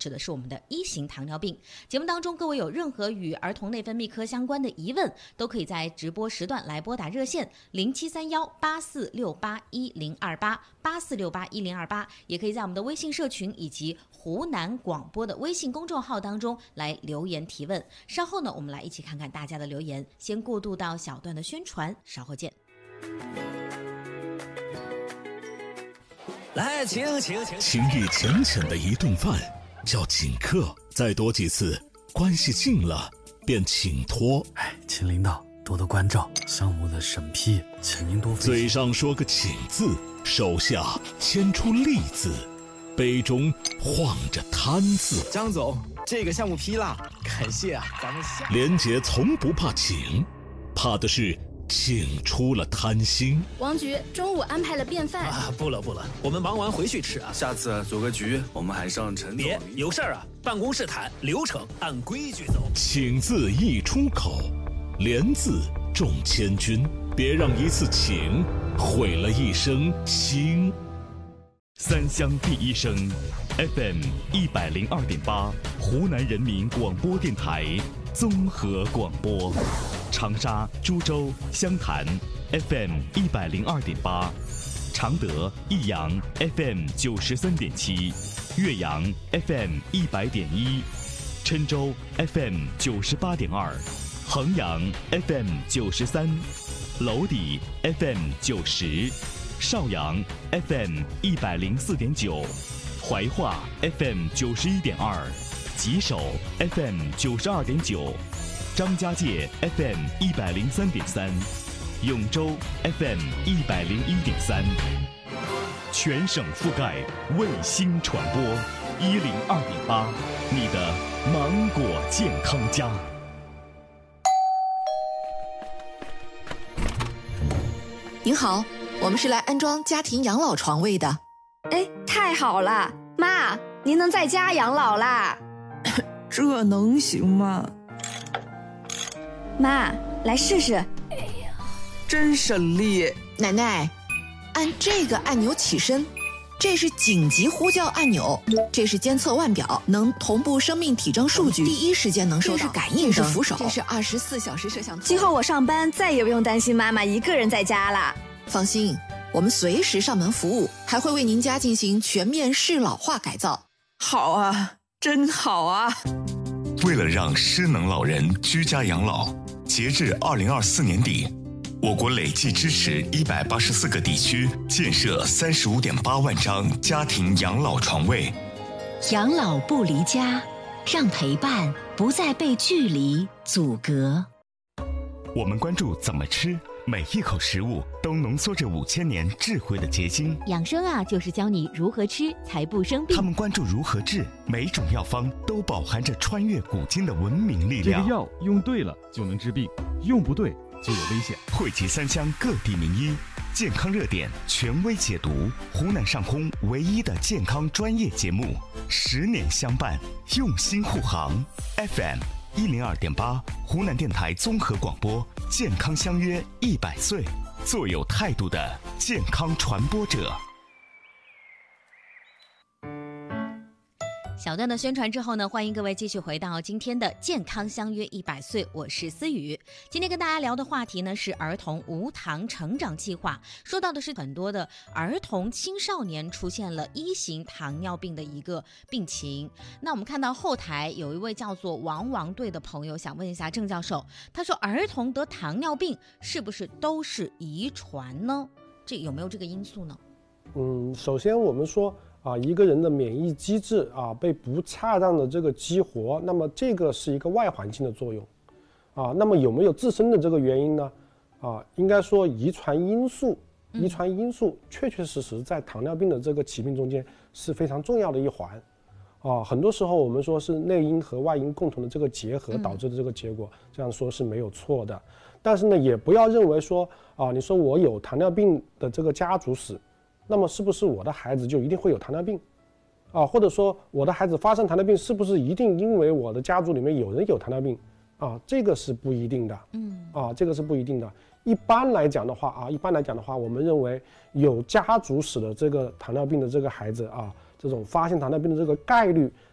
指的是我们的1型糖尿病。节目当中，各位有任何与儿童内分泌科相关的疑问，都可以在直播时段来拨打热线07318468102884681028，也可以在我们的微信社群以及湖南广播的微信公众号当中来留言提问。稍后呢，我们来一起看看大家的留言，先过渡到小段的宣传，稍后见。 来，请。 情意浅浅的一顿饭叫请客，再多几次，关系近了便请托。 请领导多多关照，项目的审批，请您多费心。 嘴上说个请字，手下牵出利字，杯中晃着贪字。 张总，这个项目批了，感谢啊，咱们下。 连杰从不怕请，怕的是请出了贪心。 王局中午安排了便饭啊，不了，我们忙完回去吃啊。 下次组个局，我们还上陈总。 别有事儿啊，办公室谈，流程按规矩走。 请字一出口，连字重千钧，别让一次请毁了一生情。 三湘第一声 FM 102.8，湖南人民广播电台综合广播。长沙、株洲、湘潭 FM 102.8，常德、益阳 FM 93.7，岳阳 FM 100.1，郴州 FM 98.2，衡阳 FM 93，娄底 FM 90，邵阳 FM 104.9，怀化 FM 91.2，吉首 FM 92.9。张家界 FM 103.3，永州 FM 101.3，全省覆盖卫星传播102.8，你的芒果健康家。 您好，我们是来安装家庭养老床位的。 哎，太好了，妈，您能在家养老啦？ 这能行吗？ 妈，来试试。 真省力。 奶奶，按这个按钮起身，这是紧急呼叫按钮，这是监测腕表，能同步生命体征数据，第一时间能收到。这是感应灯，这是扶手，这是24小时摄像头。 今后我上班再也不用担心妈妈一个人在家了。 放心，我们随时上门服务，还会为您家进行全面适老化改造。 好啊，真好啊！ 为了让失能老人居家养老，截至2024年底，我国累计支持184个地区建设35.8万张家庭养老床位。 养老不离家，让陪伴不再被距离阻隔。 我们关注怎么吃，每一口食物都浓缩着5000年智慧的结晶。 养生啊，就是教你如何吃才不生病。 他们关注如何治，每种药方都饱含着穿越古今的文明力量。 这个药用对了就能治病，用不对就有危险。 汇集三湘各地名医，健康热点权威解读，湖南上空唯一的健康专业节目，10年相伴，用心护航。FM 102.8，湖南电台综合广播，健康相约100岁，做有态度的健康传播者。 小段的宣传之后呢，欢迎各位继续回到今天的健康相约100岁，我是思雨。今天跟大家聊的话题呢是儿童无糖成长计划，说到的是很多的儿童青少年出现了1型糖尿病的一个病情。那我们看到后台有一位叫做王王队的朋友想问一下郑教授，他说儿童得糖尿病是不是都是遗传呢？这有没有这个因素呢？ 首先我们说一个人的免疫机制被不恰当的这个激活，那么这个是一个外环境的作用那么有没有自身的这个原因呢？应该说遗传因素确确实实在糖尿病的这个起病中间是非常重要的一环很多时候我们说是内因和外因共同的这个结合导致的这个结果，这样说是没有错的。但是呢，也不要认为说你说我有糖尿病的这个家族史，那么是不是我的孩子就一定会有糖尿病或者说我的孩子发生糖尿病是不是一定因为我的家族里面有人有糖尿病这个是不一定的这个是不一定的。一般来讲的话我们认为有家族史的这个糖尿病的这个孩子这种发现糖尿病的这个概率